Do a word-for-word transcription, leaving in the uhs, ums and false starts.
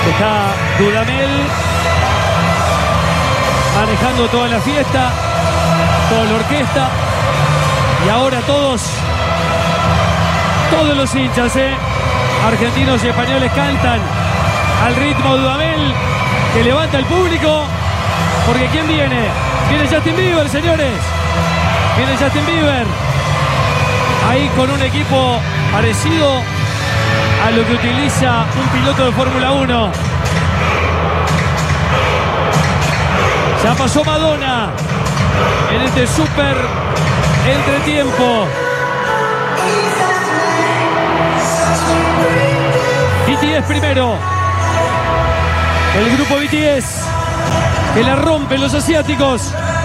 Está Dudamel manejando toda la fiesta, toda la orquesta. Y ahora todos, todos los hinchas, ¿eh? argentinos y españoles cantan al ritmo de Dudamel, que levanta el público. Porque ¿quién viene? Viene Justin Bieber, señores. Viene Justin Bieber. Ahí con un equipo parecido a lo que utiliza un piloto de Fórmula uno. Ya pasó Madonna en este súper entretiempo. B T S primero. El grupo B T S que la rompen los asiáticos.